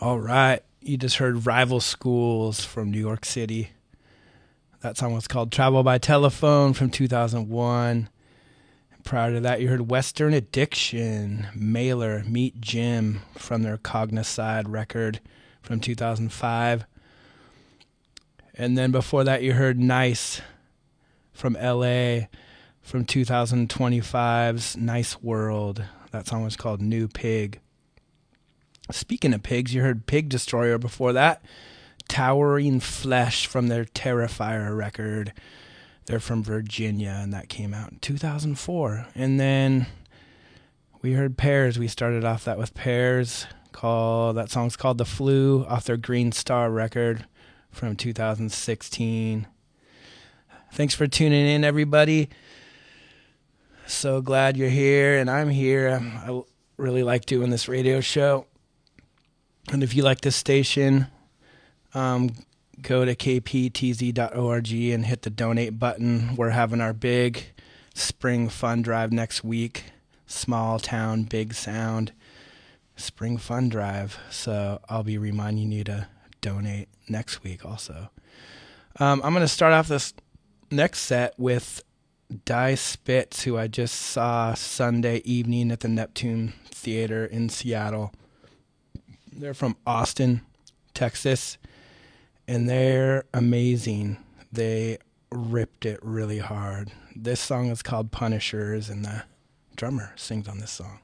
All right. You just heard Rival Schools from New York City. That song was called Travel by Telephone from 2001. Prior to that, you heard Western Addiction, Mailer, Meet Jim from their Cognicide record from 2005. And then before that, you heard Nice from LA from 2025's Nice World. That song was called New Pig. Speaking of pigs, you heard Pig Destroyer before that. Towering Flesh from their Terrifier record. They're from Virginia, and that came out in 2004. And then we heard Pears. We started off that with Pears. That song's called The Flu off their Green Star record from 2016. Thanks for tuning in, everybody. So glad you're here, and I'm here. I really like doing this radio show. And if you like this station, go to kptz.org and hit the donate button. We're having our big spring fun drive next week. Small town, big sound. Spring fun drive. So I'll be reminding you to donate next week also. I'm going to start off this next set with Die Spitz, who I just saw Sunday evening at the Neptune Theater in Seattle. They're from Austin, Texas, and they're amazing. They ripped it really hard. This song is called Punishers, and the drummer sings on this song.